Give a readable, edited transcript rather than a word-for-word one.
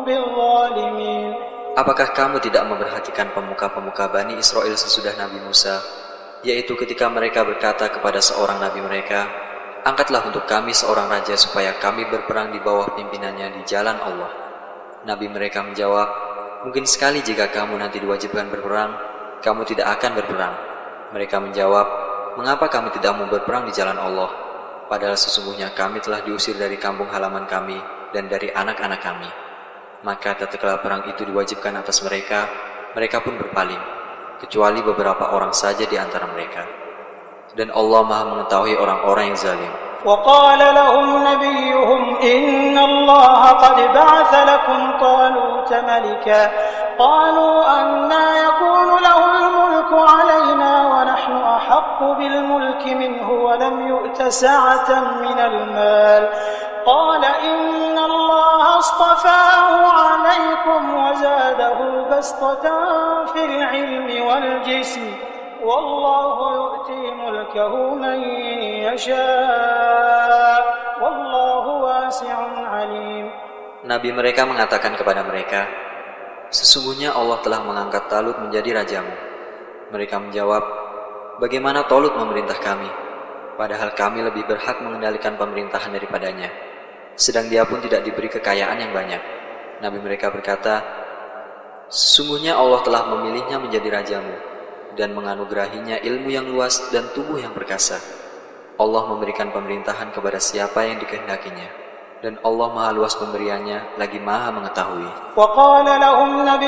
بالظالمين. Apakah kamu tidak memperhatikan pemuka-pemuka Bani Israel sesudah Nabi Musa, yaitu ketika mereka berkata kepada seorang nabi mereka, "Angkatlah untuk kami seorang raja supaya kami berperang di bawah pimpinannya di jalan Allah." Nabi mereka menjawab, "Mungkin sekali jika kamu nanti diwajibkan berperang, kamu tidak akan berperang." Mereka menjawab, "Mengapa kami tidak mau berperang di jalan Allah? Padahal sesungguhnya kami telah diusir dari kampung halaman kami dan dari anak-anak kami." Maka tatkala perang itu diwajibkan atas mereka, mereka pun berpaling, kecuali beberapa orang saja di antara mereka. Dan Allah Maha mengetahui orang-orang yang zalim. وقال لهم نبيهم إن الله قد بعث لكم طالوت ملكا قالوا أنى يكون له الملك علينا ونحن أحق بالملك منه ولم يؤت سعة من المال قال إن الله اصطفاه عليكم وزاده بسطة في العلم والجسم والله يؤتي ملكه من يشاء والله واسع عليم. Nabi mereka mengatakan kepada mereka, "Sesungguhnya Allah telah mengangkat Talut menjadi rajamu." Mereka menjawab, "Bagaimana Talut memerintah kami? Padahal kami lebih berhak mengendalikan pemerintahan daripadanya. Sedang dia pun tidak diberi kekayaan yang banyak." Nabi mereka berkata, "Sesungguhnya Allah telah memilihnya menjadi rajamu dan menganugerahinya ilmu yang luas dan tubuh yang perkasa. Allah memberikan pemerintahan kepada siapa yang dikehendakinya, dan Allah Maha luas pemberiannya lagi Maha mengetahui."